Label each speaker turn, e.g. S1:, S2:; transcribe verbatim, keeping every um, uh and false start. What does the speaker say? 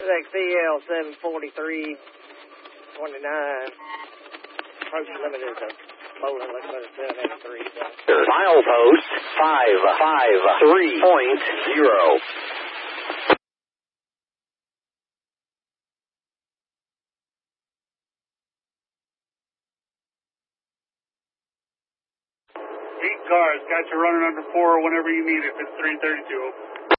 S1: X C L seven forty-three twenty-nine. Approach limited to bowling locomotive seven eighty-three.
S2: Milepost five five three point zero.
S3: Eight cars, got you running under four whenever you need it. It's three thirty-two.